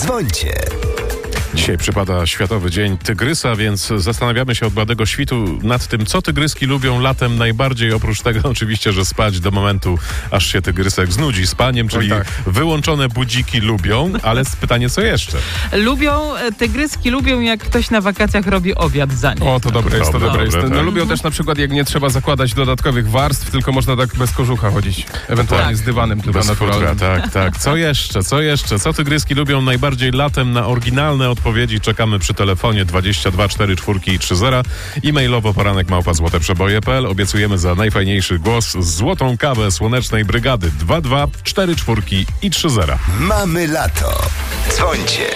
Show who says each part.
Speaker 1: Dzwońcie.
Speaker 2: Dzisiaj przypada Światowy Dzień Tygrysa, więc zastanawiamy się od bladego świtu nad tym, co tygryski lubią latem najbardziej, oprócz tego oczywiście, że spać do momentu, aż się tygrysek znudzi spaniem, czyli wyłączone budziki lubią, ale pytanie, co jeszcze?
Speaker 3: Tygryski lubią, jak ktoś na wakacjach robi obiad za nie.
Speaker 4: O, to dobre jest, to dobre jest.
Speaker 2: tak.
Speaker 4: No lubią też na przykład, jak nie trzeba zakładać dodatkowych warstw, tylko można tak bez kożucha chodzić. Ewentualnie z dywanem tylko
Speaker 2: Bez futra,
Speaker 4: naturalnym.
Speaker 2: tak. Co jeszcze? Co tygryski lubią najbardziej latem? Na oryginalne odpowiedzi czekamy przy telefonie 22 44 i 30. E-mailowo poranek@złoteprzeboje.pl. Obiecujemy za najfajniejszy głos złotą kawę Słonecznej Brygady 22 44 i 30.
Speaker 1: Mamy lato. Dzwońcie.